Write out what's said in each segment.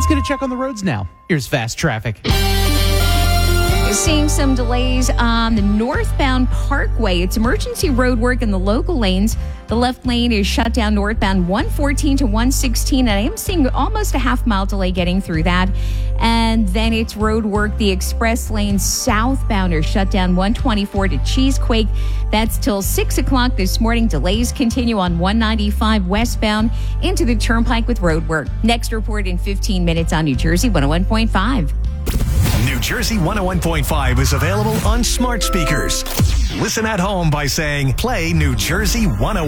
Let's get a check on the roads now. Here's fast traffic. Seeing some delays on the northbound Parkway. It's emergency road work in the local lanes. The left lane is shut down northbound 114 to 116, and I am seeing almost a half-mile delay getting through that. And then it's road work. The express lane southbound are shut down 124 to Cheesequake. That's till 6 o'clock this morning. Delays continue on 195 westbound into the turnpike with road work. Next report in 15 minutes on New Jersey 101.5. New Jersey 101.5 is available on smart speakers. Listen at home by saying, play New Jersey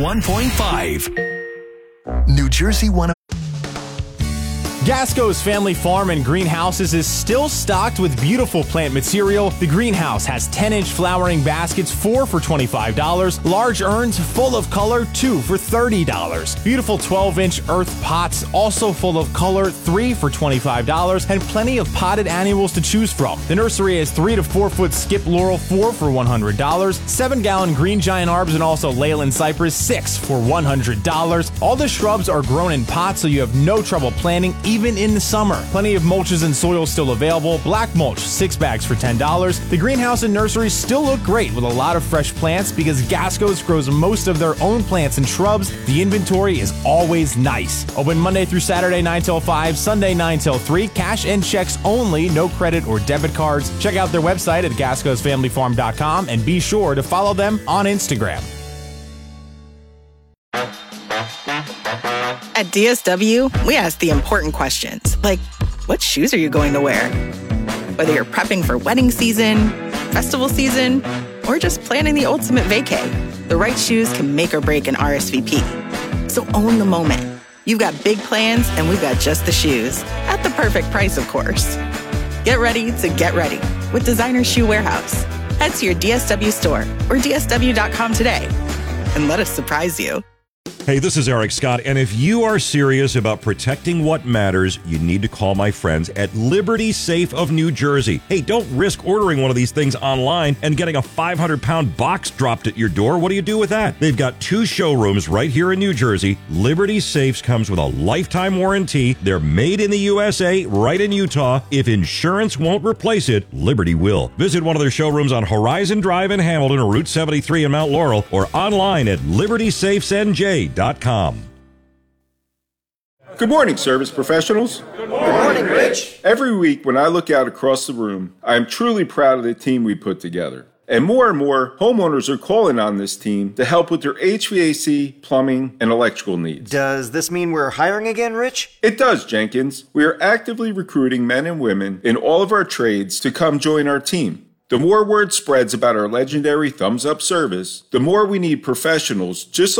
101.5. New Jersey 101.5. Gasco's Family Farm and Greenhouses is still stocked with beautiful plant material. The greenhouse has 10-inch flowering baskets, 4 for $25. Large urns full of color, 2 for $30. Beautiful 12-inch earth pots, also full of color, 3 for $25. And plenty of potted annuals to choose from. The nursery has 3 to 4 foot skip laurel, 4 for $100. 7-gallon green giant arbs and also Leyland cypress, 6 for $100. All the shrubs are grown in pots, so you have no trouble planting, even in the summer. Plenty of mulches and soil still available. Black mulch, 6 bags for $10. The greenhouse and nursery still look great with a lot of fresh plants because Gasco's grows most of their own plants and shrubs. The inventory is always nice. Open Monday through Saturday 9 till 5, Sunday 9 till 3. Cash and checks only, no credit or debit cards. Check out their website at gascosfamilyfarm.com and be sure to follow them on Instagram. At DSW, we ask the important questions, like, what shoes are you going to wear? Whether you're prepping for wedding season, festival season, or just planning the ultimate vacay, the right shoes can make or break an RSVP. So own the moment. You've got big plans, and we've got just the shoes. At the perfect price, of course. Get ready to get ready with Designer Shoe Warehouse. Head to your DSW store or DSW.com today and let us surprise you. Hey, this is Eric Scott, and if you are serious about protecting what matters, you need to call my friends at Liberty Safe of New Jersey. Hey, don't risk ordering one of these things online and getting a 500-pound box dropped at your door. What do you do with that? They've got 2 showrooms right here in New Jersey. Liberty Safes comes with a lifetime warranty. They're made in the USA, right in Utah. If insurance won't replace it, Liberty will. Visit one of their showrooms on Horizon Drive in Hamilton or Route 73 in Mount Laurel, or online at libertysafesnj.com. Good morning, service professionals. Good morning, Rich. Every week when I look out across the room, I am truly proud of the team we put together. And more homeowners are calling on this team to help with their HVAC, plumbing, and electrical needs. Does this mean we're hiring again, Rich? It does, Jenkins. We are actively recruiting men and women in all of our trades to come join our team. The more word spreads about our legendary thumbs-up service, the more we need professionals just